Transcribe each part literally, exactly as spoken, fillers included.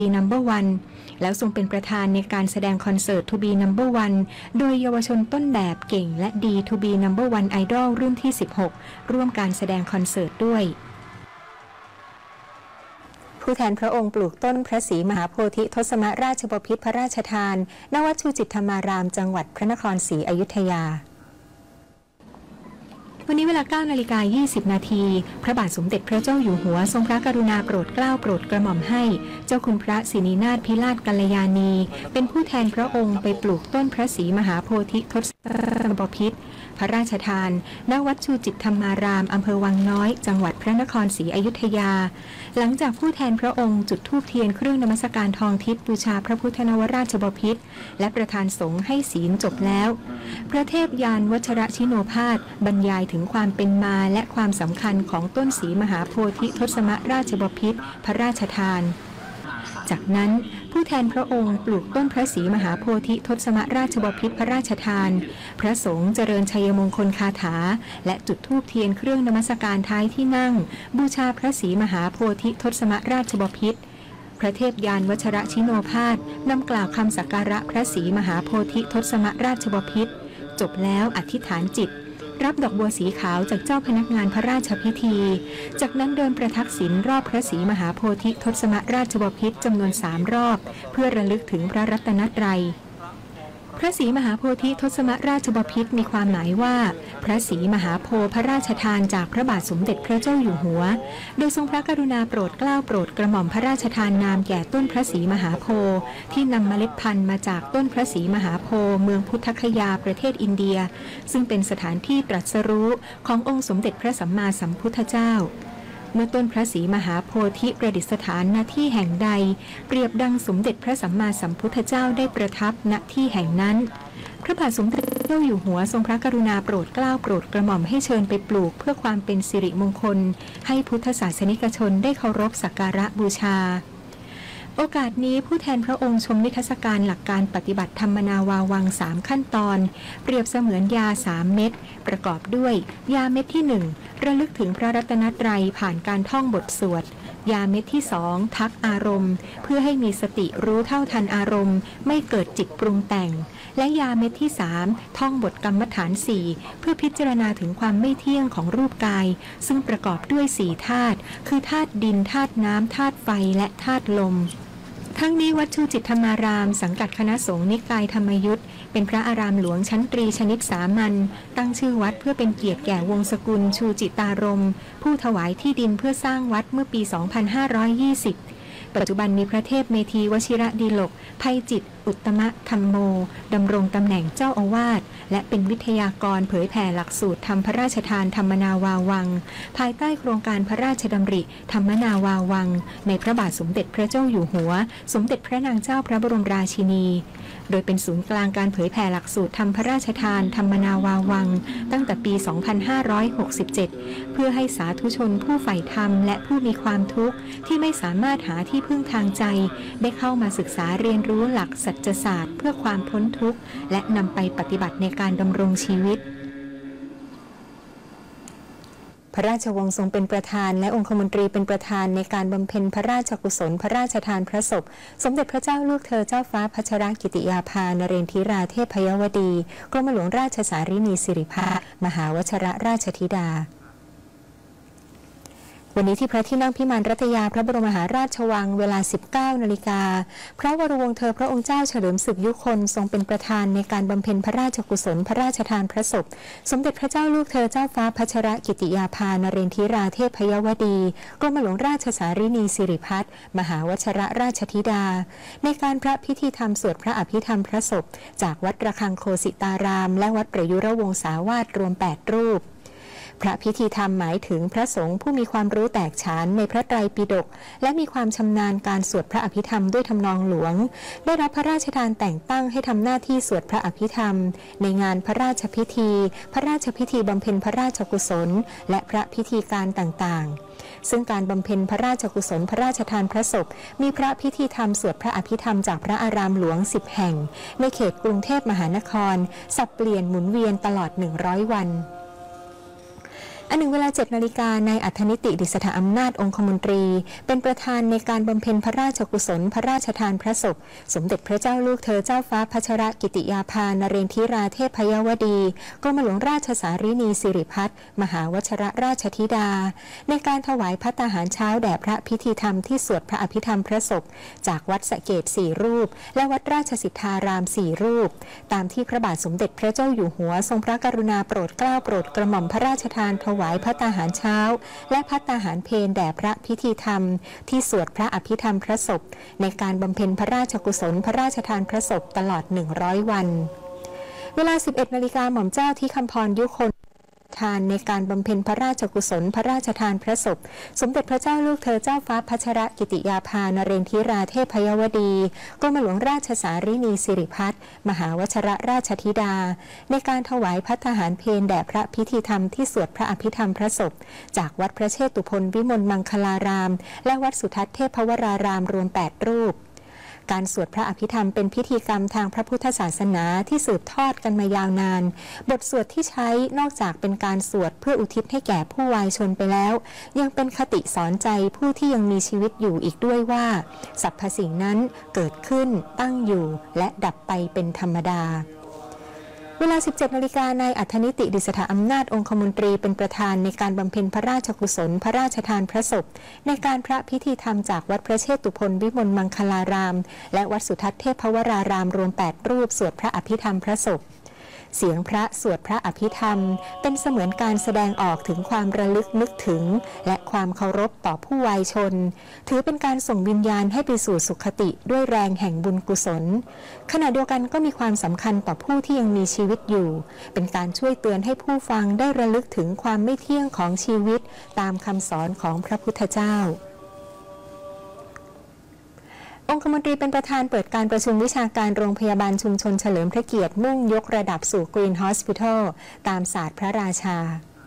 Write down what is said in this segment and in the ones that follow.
นัมเบอร์วันแล้วทรงเป็นประธานในการแสดงคอนเสิร์ต To Be นัมเบอร์วัน โดยเยาวชนต้นแบบเก่งและดี To Be นัมเบอร์วัน Idol รุ่นที่ สิบหก ร่วมการแสดงคอนเสิร์ตด้วยผู้แทนพระองค์ปลูกต้นพระศรีมหาโพธิทศมราชบพิตรพระราชทานณวัดชูจิตธรรมารามจังหวัดพระนครศรีอยุธยาวันนี้เวลา เก้านาฬิกายี่สิบ นาทีพระบาทสมเด็จพระเจ้าอยู่หัวทรงพระกรุณาโปรดเกล้าโปรดกระหม่อมให้เจ้าคุณพระศรีนินาถพิราชกัลยาณีเป็นผู้แทนพระองค์ไปปลูกต้นพระศรีมหาโพธิทศบพิตรพระราชทานณวัดชูจิตธรรมารามอำเภอวังน้อยจังหวัดพระนครศรีอยุธยาหลังจากผู้แทนพระองค์จุดธูปเทียนเครื่องนมัสการทองทิศบูชาพระพุทธนวราชบพิตรและประธานสงฆ์ให้ศีลจบแล้วพระเทพยานวัชรชิโนภาสบรรยายถึงความเป็นมาและความสำคัญของต้นศรีมหาโพธิทศมราชบพิตรพระราชทานจากนั้นผู้แทนพระองค์ปลูกต้นพระศรีมหาโพธิทศมราชบพิตรพระราชทานพระสงฆ์เจริญชัยมงคลคาถาและจุดธูปเทียนเครื่องนมัสการท้ายที่นั่งบูชาพระศรีมหาโพธิทศมราชบพิตรพระเทพยานวัชรชิโนภาสนำกล่าวคำสักการะพระศรีมหาโพธิทศมราชบพิตรจบแล้วอธิษฐานจิตรับดอกบัวสีขาวจากเจ้าพนักงานพระราชพิธีจากนั้นเดินประทักษิณรอบพระศรีมหาโพธิทศมราชบพิตรจำนวนสามรอบเพื่อระลึกถึงพระรัตนตรัยพระศรีมหาโพธิทศมราชบพิตรมีความหมายว่าพระศรีมหาโพธิ์พระราชทานจากพระบาทสมเด็จพระเจ้าอยู่หัวโดยทรงพระกรุณาโปรดเกล้าโปรดกระหม่อมพระราชทานนามแก่ต้นพระศรีมหาโพธิ์ที่นำเมล็ดพันธุ์มาจากต้นพระศรีมหาโพธิ์เมืองพุทธคยาประเทศอินเดียซึ่งเป็นสถานที่ตรัสรู้ขององค์สมเด็จพระสัมมาสัมพุทธเจ้าเมื่อต้นพระศรีมหาโพธิประดิษฐานณที่แห่งใดเปรียบดังสมเด็จพระสัมมาสัมพุทธเจ้าได้ประทับณที่แห่งนั้นพระบาทสมเด็จพระเจ้าอยู่หัวทรงพระกรุณาโปรดเกล้าโปรดกระหม่อมให้เชิญไปปลูกเพื่อความเป็นสิริมงคลให้พุทธศาสนิกชนได้เคารพสักการะบูชาโอกาสนี้ผู้แทนพระองค์ชมนิทรรศการหลักการปฏิบัติธรรมนาวาวังสามขั้นตอนเปรียบเสมือนยาสามเม็ดประกอบด้วยยาเม็ดที่หนึ่งระลึกถึงพระรัตนตรัยผ่านการท่องบทสวดยาเม็ดที่สองทักอารมณ์เพื่อให้มีสติรู้เท่าทันอารมณ์ไม่เกิดจิตปรุงแต่งและยาเม็ดที่สามท่องบทกรรมฐานสี่เพื่อพิจารณาถึงความไม่เที่ยงของรูปกายซึ่งประกอบด้วยสี่ธาตุคือธาตุดินธาตุน้ำธาตุไฟและธาตุลมทั้งนี้วัดชูจิตธรรมารามสังกัดคณะสงฆ์นิกายธรรมยุทธเป็นพระอารามหลวงชั้นตรีชนิดสามัญตั้งชื่อวัดเพื่อเป็นเกียรติแก่วงศกุลชูจิตารมผู้ถวายที่ดินเพื่อสร้างวัดเมื่อปี สองพันห้าร้อยยี่สิบ ปัจจุบันมีพระเทพเมธีวชิระดีลกไพจิตอุตตมะธรรมโมดำรงตำแหน่งเจ้าอาวาสและเป็นวิทยากรเผยแผ่หลักสูตรธรรมพระราชทานธรรมนาวาวังภายใต้โครงการพระราชดำริธรรมนาวาวังในพระบาทสมเด็จพระเจ้าอยู่หัวสมเด็จพระนางเจ้าพระบรมราชินีโดยเป็นศูนย์กลางการเผยแผ่หลักสูตรธรรมพระราชทานธรรมนาวาวังตั้งแต่ปี สองพันห้าร้อยหกสิบเจ็ด เพื่อให้สาธุชนผู้ใฝ่ธรรมและผู้มีความทุกข์ที่ไม่สามารถหาที่พึ่งทางใจได้เข้ามาศึกษาเรียนรู้หลักสัจศาสตร์เพื่อความพ้นทุกข์และนำไปปฏิบัติในการดำรงชีวิตพระราชวงศ์ทรงเป็นประธานและองคมนตรีเป็นประธานในการบำเพ็ญพระราชกุศลพระราชทานพระศพสมเด็จพระเจ้าลูกเธอเจ้าฟ้าพัชรกิติยาภานเรนทิราเทพยวดีกรมหลวงราชสารินีสิริภามหาวชรราชธิดาวันนี้ที่พระที่นั่งพิมานรัตยาพระบรมมหาราชวังเวลา สิบเก้านาฬิกาพระวรวงศ์เธอพระองค์เจ้าเฉลิมศึกยุคนทรงเป็นประธานในการบำเพ็ญพระราชกุศลพระราชทานพระศพสมเด็จพระเจ้าลูกเธอเจ้าฟ้าพัชรกิติยาภานเรนทิราเทพยวดีกรมหลวงราชสารินีสิริพัฒน์มหาวชรราชธิดาในการพระพิธีธรรมสวดพระอภิธรรมพระศพจากวัดระฆังโคสิตารามและวัดประยุรวงศาวาสรวมแปดรูปพระพิธีธรรมหมายถึงพระสงฆ์ผู้มีความรู้แตกฉานในพระไตรปิฎกและมีความชำนาญการสวดพระอภิธรรมด้วยทำนองหลวงได้รับพระราชทานแต่งตั้งให้ทำหน้าที่สวดพระอภิธรรมในงานพระราชพิธีพระราชพิธีบำเพ็ญพระราชกุศลและพระพิธีการต่างๆซึ่งการบำเพ็ญพระราชกุศลพระราชทานพระศพมีพระพิธีธรรมสวดพระอภิธรรมจากพระอารามหลวงสิบแห่งในเขตกรุงเทพมหานครสับเปลี่ยนหมุนเวียนตลอดหนึ่งร้อยวันอันหนึ่งเวลาเจ็ดนาฬิกานายอัธนิติดิษฐอำนาจองคมนตรีเป็นประธานในการบำเพ็ญพระราชกุศลพระราชทานพระศพสมเด็จพระเจ้าลูกเธอเจ้าฟ้าพัชรกิติยาภานเรนทิราเทพยวดีกรมหลวงราชสารินีสิริพัฒน์มหาวชรราชธิดาในการถวายภัตตาหารเช้าแด่พระพิธีธรรมที่สวดพระอภิธรรมพระศพจากวัดสะเกษสี่รูปและวัดราชสิทธารามสี่รูปตามที่พระบาทสมเด็จพระเจ้าอยู่หัวทรงพระกรุณาโปรดเกล้าโปรดกระหม่อมพระราชทานถวายภัตตาหารเช้าและภัตตาหารเพลแด่พระพิธีธรรมที่สวดพระอภิธรรมพระศพในการบำเพ็ญพระราชกุศลพระราชทานพระศพตลอดหนึ่งร้อยวันเวลา สิบเอ็ดนาฬิกาหม่อมเจ้าที่คำพรยุคนทานในการบำเพ็ญพระราชกุศลพระราชทานพระศพสมเด็จพระเจ้าลูกเธอเจ้าฟ้าพัชรกิติยาภานเรนทิราเทพยวดีกรมหลวงราชสารินีสิริพัฒน์มหาวชรราชธิดาในการถวายภัตตาหารเพลแด่พระพิธีธรรมที่สวดพระอภิธรรมพระศพจากวัดพระเชตุพนวิมลมังคลารามและวัดสุทัศน์เทพวรารามรวมแปดรูปการสวดพระอภิธรรมเป็นพิธีกรรมทางพระพุทธศาสนาที่สืบทอดกันมายาวนานบทสวดที่ใช้นอกจากเป็นการสวดเพื่ออุทิศให้แก่ผู้วายชนไปแล้วยังเป็นคติสอนใจผู้ที่ยังมีชีวิตอยู่อีกด้วยว่าสรรพสิ่งนั้นเกิดขึ้นตั้งอยู่และดับไปเป็นธรรมดาเวลา สิบเจ็ดนาฬิกานายอัธนิติดิษฐอำนาจองคมนตรีเป็นประธานในการบำเพ็ญพระราชกุศลพระราชทานพระศพในการพระพิธีธรรมจากวัดพระเชตุพนวิมลมังคลารามและวัดสุทัศน์เทพวรารามรวมแปดรูปสวดพระอภิธรรมพระศพเสียงพระสวดพระอภิธรรมเป็นเสมือนการแสดงออกถึงความระลึกนึกถึงและความเคารพต่อผู้วายชนถือเป็นการส่งวิญญาณให้ไปสู่สุคติด้วยแรงแห่งบุญกุศลขณะเดียวกันก็มีความสำคัญต่อผู้ที่ยังมีชีวิตอยู่เป็นการช่วยเตือนให้ผู้ฟังได้ระลึกถึงความไม่เที่ยงของชีวิตตามคำสอนของพระพุทธเจ้าองคมนตรีเป็นประธานเปิดการประชุมวิชาการโรงพยาบาลชุมชนเฉลิมพระเกียรติมุ่งยกระดับสู่ Green Hospital ตามศาสตร์พระราชา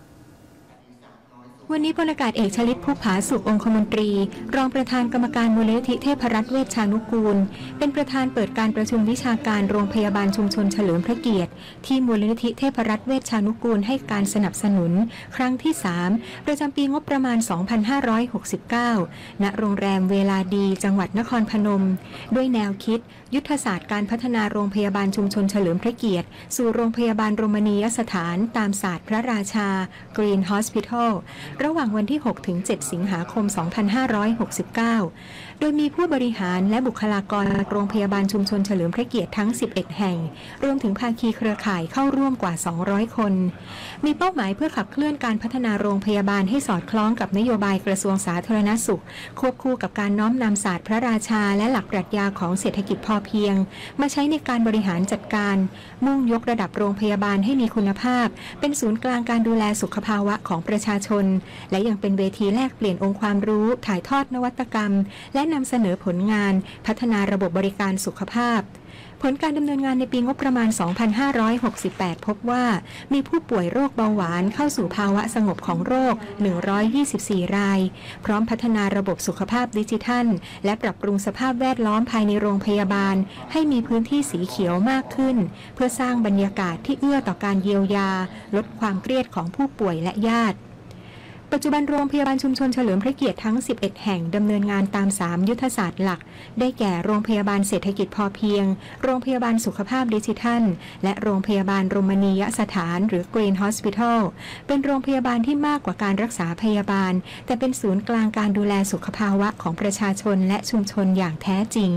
วันนี้พลอากาศเอกชลิตภูผาสุของคมนตรีรองประธานกรรมการมูลนิธิเทพรัตน์เวชชานุกูลเป็นประธานเปิดการประชุมวิชาการโรงพยาบาลชุมชนเฉลิมพระเกียรติที่มูลนิธิเทพรัตน์เวชชานุกูลให้การสนับสนุนครั้งที่สามประจำปีงบประมาณ สองพันห้าร้อยหกสิบเก้า ณโรงแรมเวลาดีจังหวัดนครพนมด้วยแนวคิดยุทธศาสตร์การพัฒนาโรงพยาบาลชุมชนเฉลิมพระเกียรติสู่โรงพยาบาลโรมนียสถานตามศาสตร์พระราชา Green Hospital ระหว่างวันที่ หกถึงเจ็ด สิงหาคม สองพันห้าร้อยหกสิบเก้า โดยมีผู้บริหารและบุคลากรโรงพยาบาลชุมชนเฉลิมพระเกียรติทั้ง สิบเอ็ด แห่งรวมถึงภาคีเครือข่ายเข้าร่วมกว่า สองร้อย คนมีเป้าหมายเพื่อขับเคลื่อนการพัฒนาโรงพยาบาลให้สอดคล้องกับนโยบายกระทรวงสาธารณสุขควบคู่กับการน้อมนำศาสตร์พระราชาและหลักปรัชญาของเศรษฐกิจพอเพียงมาใช้ในการบริหารจัดการมุ่งยกระดับโรงพยาบาลให้มีคุณภาพเป็นศูนย์กลางการดูแลสุขภาวะของประชาชนและยังเป็นเวทีแลกเปลี่ยนองค์ความรู้ถ่ายทอดนวัตกรรมและนำเสนอผลงานพัฒนาระบบบริการสุขภาพผลการดำเนินงานในปีงบประมาณ สองพันห้าร้อยหกสิบแปด พบว่ามีผู้ป่วยโรคเบาหวานเข้าสู่ภาวะสงบของโรค หนึ่งร้อยยี่สิบสี่ รายพร้อมพัฒนาระบบสุขภาพดิจิทัลและปรับปรุงสภาพแวดล้อมภายในโรงพยาบาลให้มีพื้นที่สีเขียวมากขึ้นเพื่อสร้างบรรยากาศที่เอื้อต่อการเยียวยาลดความเครียดของผู้ป่วยและญาติปัจจุบันโรงพยาบาลชุมชนเฉลิมพระเกียรติทั้ง สิบเอ็ด แห่งดำเนินงานตาม สาม ยุทธศาสตร์หลักได้แก่โรงพยาบาลเศรษฐกิจพอเพียงโรงพยาบาลสุขภาพดิจิทัลและโรงพยาบาลโรมนียสถานหรือ Green Hospital เป็นโรงพยาบาลที่มากกว่าการรักษาพยาบาลแต่เป็นศูนย์กลางการดูแลสุขภาวะของประชาชนและชุมชนอย่างแท้จริง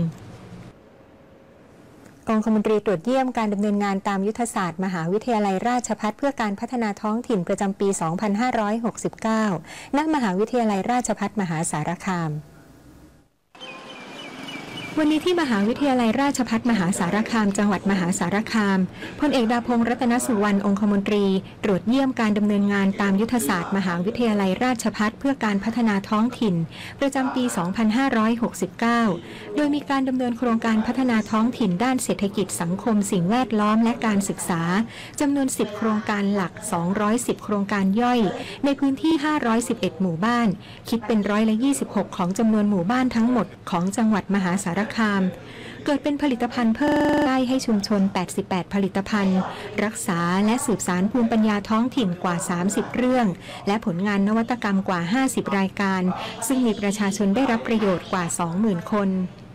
องคมนตรีตรวจเยี่ยมการดำเนินงานตามยุทธศาสตร์มหาวิทยาลัยราชภัฏเพื่อการพัฒนาท้องถิ่นประจำปี สองพันห้าร้อยหกสิบเก้า ณ มหาวิทยาลัยราชภัฏมหาสารคามวันนี้ที่มหาวิทยาลัยราชภัฏมหาสารคามจังหวัดมหาสารคามพลเอกดาพงษ์รัตนสุวรรณองคมนตรีตรวจเยี่ยมการดำเนินงานตามยุทธศาสตร์มหาวิทยาลัยราชภัฏเพื่อการพัฒนาท้องถิ่นประจำปี สองพันห้าร้อยหกสิบเก้า โดยมีการดำเนินโครงการพัฒนาท้องถิ่นด้านเศรษฐกิจสังคมสิ่งแวดล้อมและการศึกษาจำนวน สิบ โครงการหลัก สองร้อยสิบ โครงการย่อยในพื้นที่ ห้าร้อยสิบเอ็ด หมู่บ้านคิดเป็นร้อยละ ยี่สิบหก ของจำนวนหมู่บ้านทั้งหมดของจังหวัดมหาสารคามเกิดเป็นผลิตภัณฑ์เพิ่มได้ให้ชุมชนแปดสิบแปดผลิตภัณฑ์รักษาและสืบสานภูมิปัญญาท้องถิ่นกว่าสามสิบเรื่องและผลงานนวัตกรรมกว่าห้าสิบรายการซึ่งมีประชาชนได้รับประโยชน์กว่า สองหมื่น คน